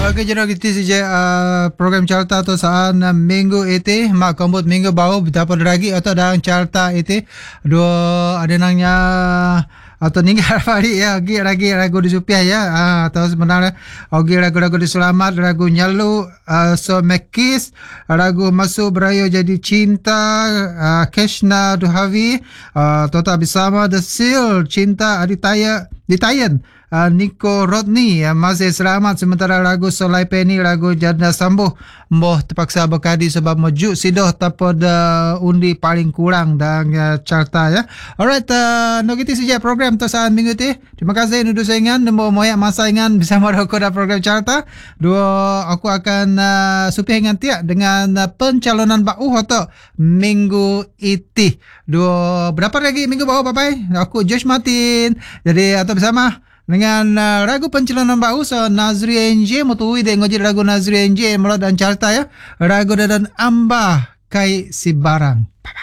Okey, jadi kita saja program carta tu saan minggu itu mak kambut minggu bau dapat lagi atau dalam carta itu dua ada nangnya atau ninggal hari ya lagi ragu di supiah ya atau sebenarnya oke ragu-ragu di selamat ragu nyalu so mekis ragu masuk berayo jadi cinta Keshna Duhavi tota bersama The Seal cinta ditayan Nico Rodney masih selamat sementara lagu Solai Penny lagu Janda Sambuh Mboh terpaksa berkadi sebab mejuk sidoh tapod undi paling kurang dan carta ya. Alright, no kita saja program tosaan minggu ti. Terima kasih nudu saingan nemo moyak masa ingan bersama aku dalam program carta. Dua aku akan supih ingan tiak dengan pencalonan bau atau minggu iti. Dua berapa lagi minggu bau papai? Aku Josh Martin. Jadi atau bersama dengan ragu pencalonan bau so Nazri NJ mutui de ngoji ragu Nazri NJ mula dan carta ya ragu dan ambah kai si barang. Bye-bye.